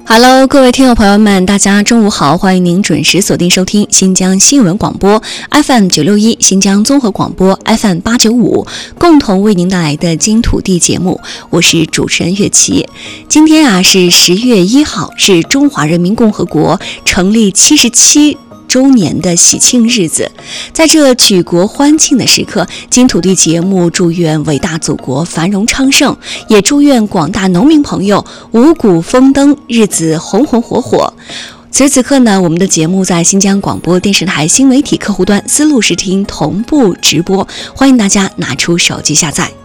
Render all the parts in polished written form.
Hello， 各位听友朋友们，大家中午好，欢迎您准时锁定收听新疆新闻广播 FM 961，新疆综合广播 FM 895，共同为您带来的金土地节目，我是主持人岳琪。今天是10月1号，是中华人民共和国成立77周年的喜庆日子，在这举国欢庆的时刻，金土地节目祝愿伟大祖国繁荣昌盛，也祝愿广大农民朋友五谷丰登，日子红红火火。此时此刻呢，我们的节目在新疆广播电视台新媒体客户端丝路视听同步直播，欢迎大家拿出手机下载。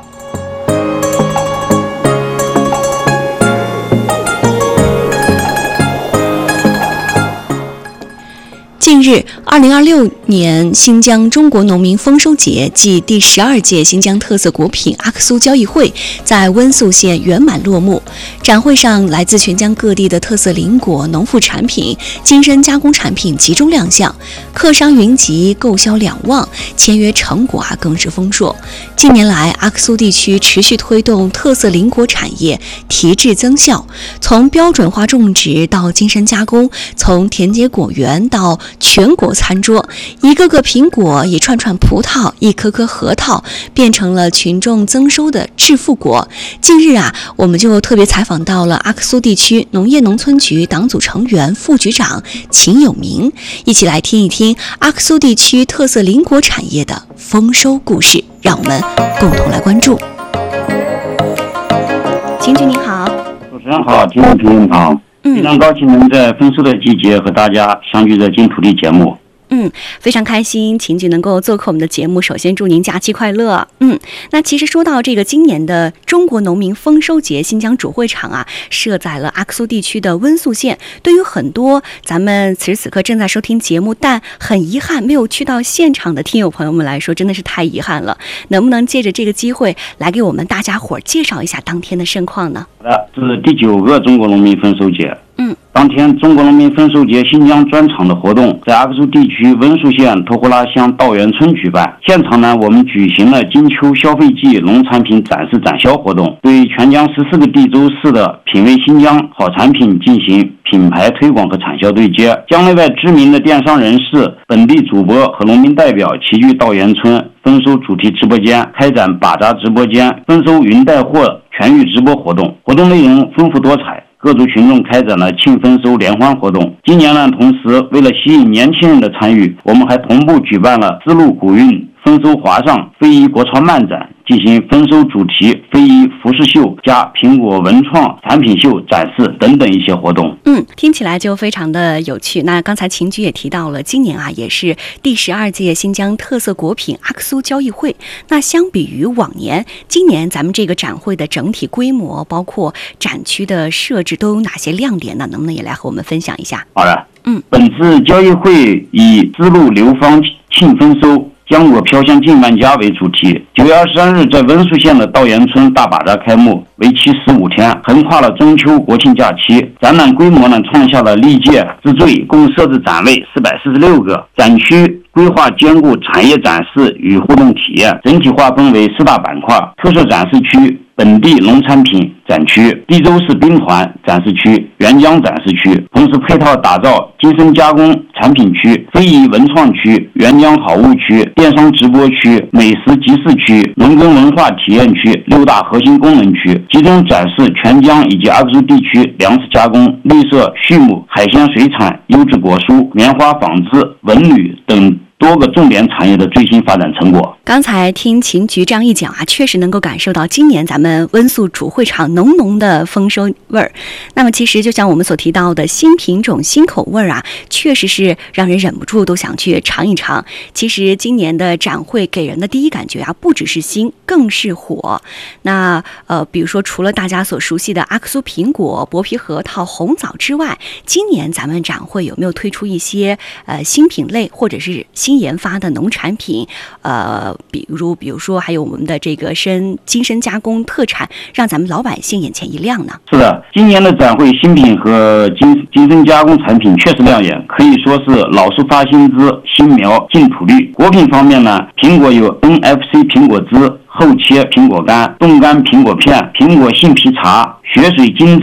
近日，2026年新疆中国农民丰收节暨第12届新疆特色果品阿克苏交易会在温宿县圆满落幕。展会上，来自全疆各地的特色林果、农副产品、精深加工产品集中亮相，客商云集，购销两旺，签约成果更是丰硕。近年来，阿克苏地区持续推动特色林果产业提质增效，从标准化种植到精深加工，从田间果园到全国餐桌，一个个苹果，一串串葡萄，一颗颗核桃，变成了群众增收的致富果。近日我们就特别采访到了阿克苏地区农业农村局党组成员、副局长秦有明，一起来听一听阿克苏地区特色林果产业的丰收故事，让我们共同来关注。秦局您好。 主持人好，听众朋友好。非常高兴能在丰收的季节和大家相聚在金土地节目。 非常开心秦局能够做客我们的节目，首先祝您假期快乐。那其实说到这个今年的中国农民丰收节，新疆主会场设在了阿克苏地区的温宿县。对于很多咱们此时此刻正在收听节目但很遗憾没有去到现场的听友朋友们来说，真的是太遗憾了。能不能借着这个机会来给我们大家伙介绍一下当天的盛况呢？ 好的，这是第9个中国农民丰收节。当天中国农民丰收节新疆专场的活动在阿克苏地区温宿县托呼拉乡道源村举办。现场呢，我们举行了金秋消费季农产品展示展销活动，对全疆14个地州市的品味新疆好产品进行品牌推广和产销对接。疆内外知名的电商人士、本地主播和农民代表齐聚道源村丰收主题直播间，开展把扎直播间、丰收云带货全域直播活动。活动内容丰富多彩，各族群众开展了庆丰收联欢活动。今年呢，同时为了吸引年轻人的参与，我们还同步举办了丝路古韵、丰收华上、非遗国潮漫展，进行丰收主题非遗服饰秀加苹果文创产品秀展示等等一些活动。 听起来就非常的有趣。那刚才秦局也提到了，今年也是第12届新疆特色果品阿克苏交易会。那相比于往年，今年咱们这个展会的整体规模，包括展区的设置都有哪些亮点呢？能不能也来和我们分享一下？ 好的，本次交易会以丝路流芳庆丰收，浆果飘香近万家为主题。9月23日在温宿县的道源村大把扎开幕，为期15天，横跨了中秋国庆假期。展览规模呢创下了历届之最，共设置展位446个。展区规划兼顾产业展示与互动体验，整体划分为4大板块：特色展示区、本地农产品展区、地州市兵团展示区、原疆展示区，同时配套打造精深加工产品区、非遗文创区、原疆好物区、电商直播区、美食集市区、农耕文化体验区6大核心功能区，集中展示全疆以及阿克苏地区粮食加工、绿色畜牧、海鲜水产、优质果蔬、棉花纺织、文旅等多个重点产业的最新发展成果。 刚才听秦局这样一讲确实能够感受到今年咱们温宿主会场浓浓的丰收味儿。那么其实就像我们所提到的新品种新口味确实是让人忍不住都想去尝一尝。其实今年的展会给人的第一感觉不只是新，更是火。那比如说除了大家所熟悉的阿克苏苹果、薄皮核桃、红枣之外，今年咱们展会有没有推出一些新品类或者是新研发的农产品？比如说还有我们的这个精深加工特产，让咱们老百姓眼前一亮呢？是的， 今年的展会新品和精深加工产品确实亮眼，可以说是老树发新枝，新苗进土绿。果品方面呢，苹果有 NFC 苹果汁、厚切苹果干、冻干苹果片、苹果杏皮茶、血水金钻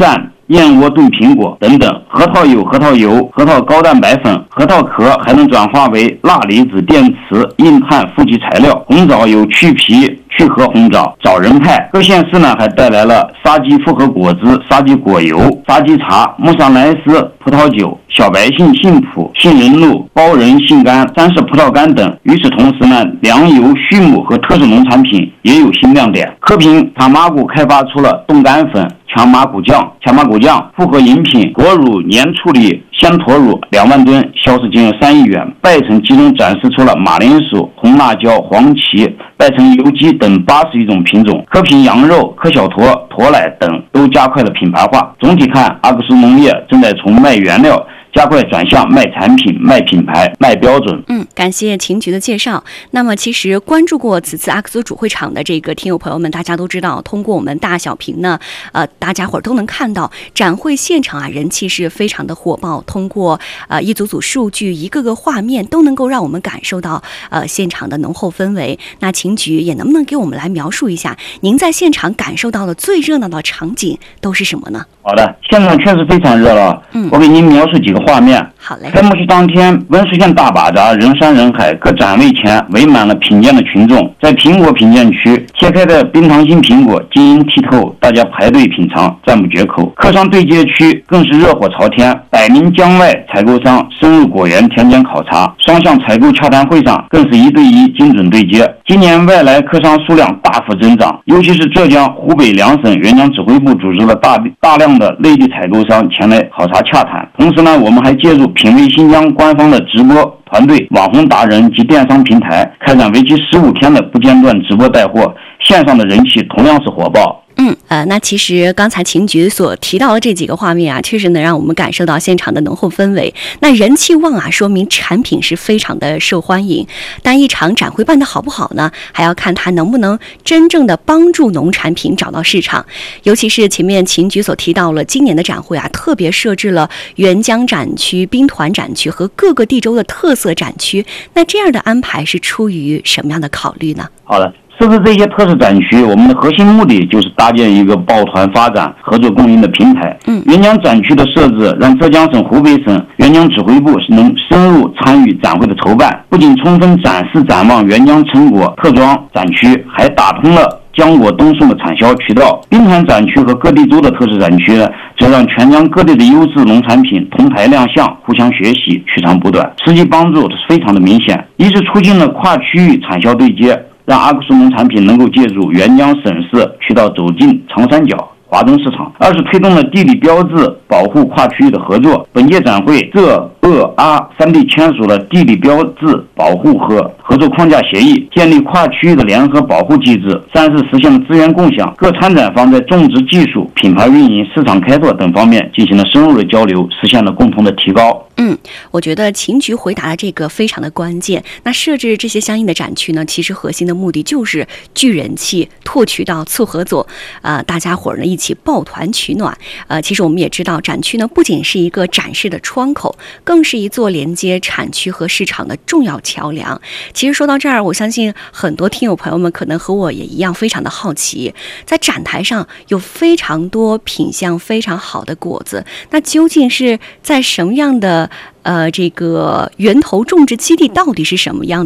燕窝炖苹果等等。核桃有核桃油、核桃高蛋白粉，核桃壳还能转化为钠离子电池、硬碳负极材料。红枣有去皮去核红枣、枣仁派。各县市呢还带来了沙棘复合果汁、沙棘果油、沙棘茶、木上莱斯葡萄酒、小白杏杏脯、杏仁露、包仁杏干、三氏葡萄干等。与此同时呢，粮油、畜牧和特色农产品也有新亮点。科评茶麻古开发出了冻干粉、强麻古酱、复合饮品、果乳年处理鲜驼乳2万吨，销售金额3亿元。拜城集中展示出了马铃薯、红辣椒、黄芪、拜城油鸡等81种品种。科评羊肉、科小驼、驼奶等都加快了品牌化。总体看，阿克苏农业正在从卖原料加快转向卖产品、卖品牌、卖标准。 感谢秦局的介绍。那么其实关注过此次阿克苏主会场的这个听友朋友们，大家都知道，通过我们大小屏呢，大家伙都能看到展会现场啊，人气是非常的火爆。通过一组组数据、一个个画面，都能够让我们感受到现场的浓厚氛围。那秦局也能不能给我们来描述一下，您在现场感受到的最热闹的场景都是什么呢？ 好的，现场确实非常热闹。我给您描述几个画面。 好嘞。 开幕式当天，温沭县大把扎人山人海，各展位前围满了品鉴的群众。在苹果品鉴区，切开的冰糖心苹果晶莹剔透，大家排队品尝，赞不绝口。客商对接区更是热火朝天，100名江外采购商深入果园田间考察，双向采购洽谈会上更是1对1精准对接。今年外来客商数量大幅增长，尤其是浙江、湖北2省原江指挥部组织了大量的内地采购商前来考察洽谈。同时呢，我们还借助品味新疆官方的直播团队、网红达人及电商平台，开展为期15天的不间断直播带货，线上的人气同样是火爆。 那其实刚才秦局所提到的这几个画面啊，确实能让我们感受到现场的浓厚氛围。那人气旺啊，说明产品是非常的受欢迎。但一场展会办得好不好呢，还要看它能不能真正的帮助农产品找到市场。尤其是前面秦局所提到了，今年的展会啊，特别设置了沅江展区、兵团展区和各个地州的特色展区。那这样的安排是出于什么样的考虑呢？ 好的。设置这些特色展区，我们的核心目的就是搭建一个抱团发展、合作共赢的平台。沅江展区的设置，让浙江省、湖北省沅江指挥部能深入参与展会的筹办，不仅充分展示展望沅江成果特装展区，还打通了浆果东送的产销渠道。兵团展区和各地州的特色展区呢，则让全江各地的优质农产品同台亮相，互相学习，取长补短，实际帮助是非常的明显。一是促进了跨区域产销对接，让阿克苏农产品能够借助沅江省市渠道走进长三角、华东市场。二是推动了地理标志保护跨区域的合作。本届展会，浙、鄂、阿3地签署了地理标志保护和合作框架协议，建立跨区域的联合保护机制。三是实现了资源共享，各参展方在种植技术、品牌运营、市场开拓等方面进行了深入的交流，实现了共同的提高。 我觉得秦局回答的这个非常的关键。那设置这些相应的展区呢，其实核心的目的就是聚人气、拓渠道、促合作，大家伙呢一起抱团取暖。其实我们也知道，展区呢不仅是一个展示的窗口，更是一座连接产区和市场的重要桥梁。其实说到这儿，我相信很多听友朋友们可能和我也一样，非常的好奇，在展台上有非常多品相非常好的果子，那究竟是在什么样的这个源头种植基地到底是什么样的